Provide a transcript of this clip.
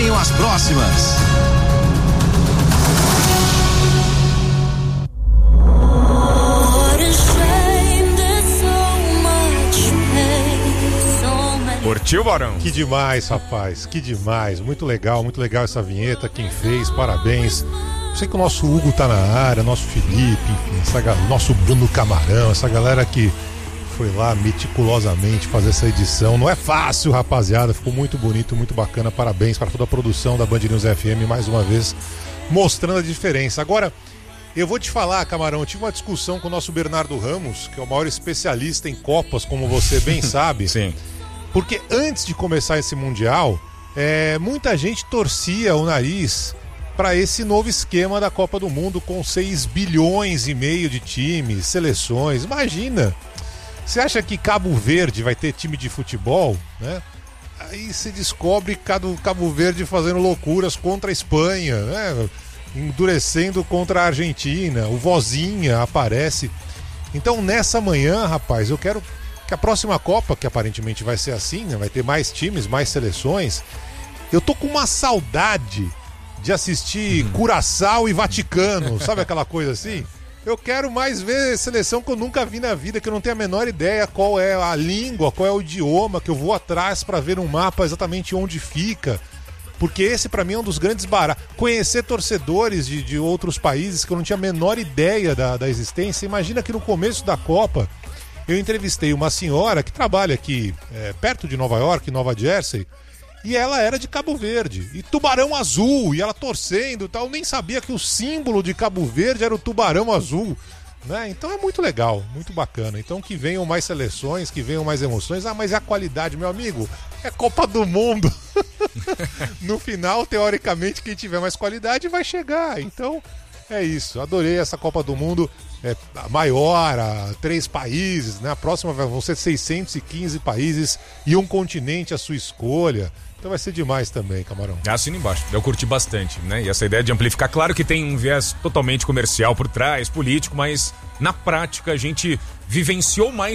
venham as próximas. Curtiu, Barão? Que demais, rapaz, que demais. Muito legal essa vinheta. Quem fez, parabéns. Sei que o nosso Hugo tá na área, nosso Felipe, enfim, nosso Bruno Camarão, essa galera que foi lá meticulosamente fazer essa edição. Não é fácil, rapaziada. Ficou muito bonito, muito bacana. Parabéns para toda a produção da Band News FM, mais uma vez, mostrando a diferença. Agora, eu vou te falar, Camarão, eu tive uma discussão com o nosso Bernardo Ramos, que é o maior especialista em Copas, como você bem sabe. Sim. Porque antes de começar esse Mundial, muita gente torcia o nariz para esse novo esquema da Copa do Mundo com 6,5 bilhões de times, seleções. Imagina, você acha que Cabo Verde vai ter time de futebol, né? Aí você descobre Cabo Verde fazendo loucuras contra a Espanha, né? Endurecendo contra a Argentina, o Vozinha aparece. Então nessa manhã, rapaz, eu quero que a próxima Copa, que aparentemente vai ser assim, né? Vai ter mais times, mais seleções. Eu tô com uma saudade de assistir Curaçao e Vaticano, sabe aquela coisa assim? Eu quero mais ver seleção que eu nunca vi na vida, que eu não tenho a menor ideia qual é a língua, qual é o idioma, que eu vou atrás para ver um mapa exatamente onde fica. Porque esse pra mim é um dos grandes baratos. Conhecer torcedores de outros países que eu não tinha a menor ideia da existência. Imagina que no começo da Copa eu entrevistei uma senhora que trabalha aqui perto de Nova York, Nova Jersey, e ela era de Cabo Verde, e tubarão azul, e ela torcendo e tal. Eu nem sabia que o símbolo de Cabo Verde era o tubarão azul, né? Então é muito legal, muito bacana. Então que venham mais seleções, que venham mais emoções. Mas é a qualidade, meu amigo, é Copa do Mundo. No final, teoricamente, quem tiver mais qualidade vai chegar. Então é isso, adorei essa Copa do Mundo. Maior, a 3 países, né? A próxima vão ser 615 países e um continente à sua escolha. Então vai ser demais também, Camarão. Assina embaixo, eu curti bastante, né? E essa ideia de amplificar, claro que tem um viés totalmente comercial por trás, político, mas na prática a gente vivenciou mais